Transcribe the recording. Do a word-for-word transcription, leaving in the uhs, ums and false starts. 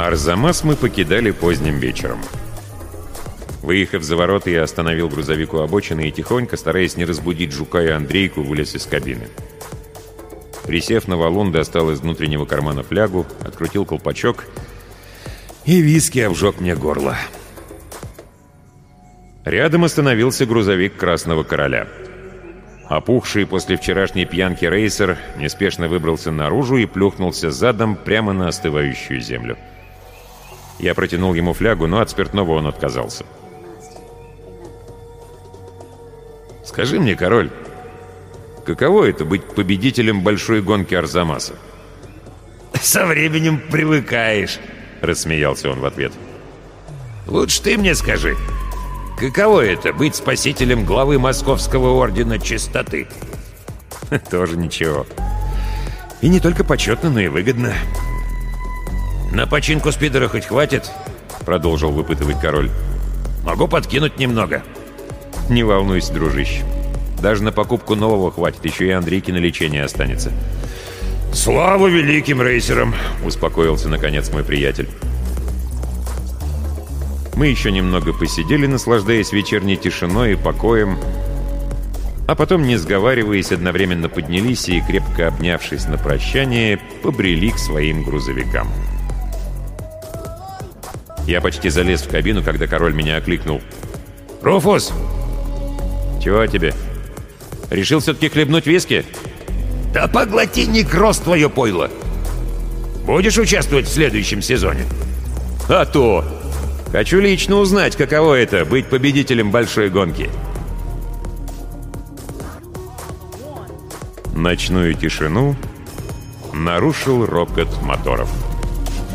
Арзамас мы покидали поздним вечером. Выехав за ворота, я остановил грузовик у обочины и тихонько, стараясь не разбудить Жука и Андрейку, вылез из кабины. Присев на валун, достал из внутреннего кармана флягу, открутил колпачок, и виски обжег мне горло. Рядом остановился грузовик Красного Короля. Опухший после вчерашней пьянки рейсер неспешно выбрался наружу и плюхнулся задом прямо на остывающую землю. Я протянул ему флягу, но от спиртного он отказался. «Скажи мне, король, каково это быть победителем большой гонки Арзамаса?» «Со временем привыкаешь», — рассмеялся он в ответ. «Лучше ты мне скажи, каково это быть спасителем главы Московского ордена чистоты?» «Тоже ничего. И не только почетно, но и выгодно». «На починку спидера хоть хватит?» — продолжил выпытывать король. «Могу подкинуть немного». «Не волнуйся, дружище. Даже на покупку нового хватит, еще и Андрейке на лечение останется». «Слава великим рейсерам!» — успокоился наконец мой приятель. Мы еще немного посидели, наслаждаясь вечерней тишиной и покоем, а потом, не сговариваясь, одновременно поднялись и, крепко обнявшись на прощание, побрели к своим грузовикам. Я почти залез в кабину, когда король меня окликнул. «Руфус!» «Чего тебе? Решил все-таки хлебнуть виски?» «Да поглоти некроз твое пойло! Будешь участвовать в следующем сезоне?» «А то! Хочу лично узнать, каково это — быть победителем большой гонки». Ночную тишину нарушил рокот моторов.